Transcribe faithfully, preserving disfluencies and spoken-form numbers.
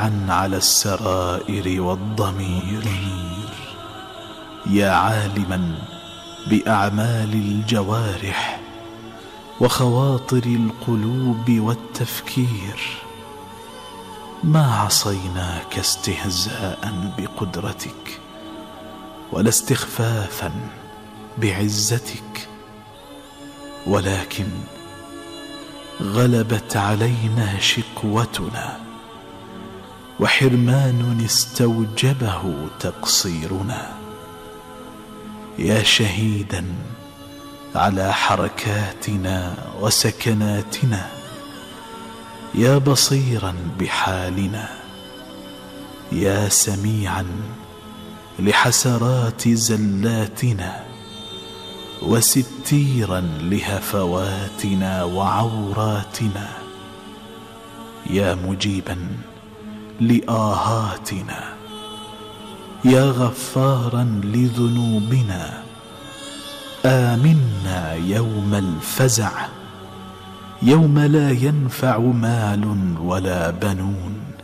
مطلعا على السرائر والضمير، يا عالما بأعمال الجوارح وخواطر القلوب والتفكير، ما عصيناك استهزاء بقدرتك ولا استخفافا بعزتك، ولكن غلبت علينا شقوتنا وحرمان استوجبه تقصيرنا. يا شهيدا على حركاتنا وسكناتنا، يا بصيرا بحالنا، يا سميعا لحسرات زلاتنا، وستيرا لهفواتنا وعوراتنا، يا مجيبا لآهاتنا، يا غفارا لذنوبنا، آمنا يوم الفزع، يوم لا ينفع مال ولا بنون،